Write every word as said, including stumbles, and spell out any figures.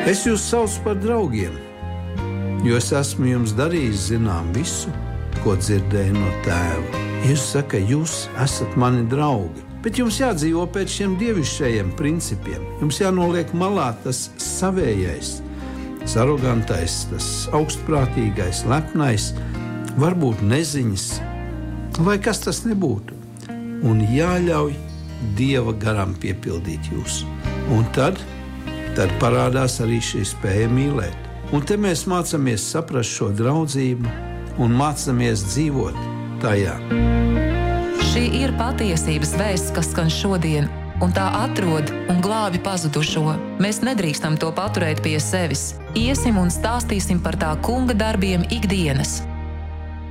Es jūs saucu par draugiem, jo es esmu jums darījis zinām visu, ko dzirdēju no tēva. Jēzus saka, jūs esat mani draugi, bet jums jādzīvo pēc šiem dievišķajiem principiem. Jums jānoliek malā tas savējais, tas arogantais, tas augstprātīgais, lepnais, varbūt neziņas, lai kas tas nebūtu. Un jāļauj Dieva garam piepildīt jūs. Un tad, tad parādās arī šī spēja mīlēt. Un te mēs mācāmies saprast šo draudzību un mācāmies dzīvot tajā. Šī ir patiesības vēsts, kas skan šodien, un tā atrod un glābi pazudušo. Mēs nedrīkstam to paturēt pie sevis. Iesim un stāstīsim par tā kunga darbiem ikdienas.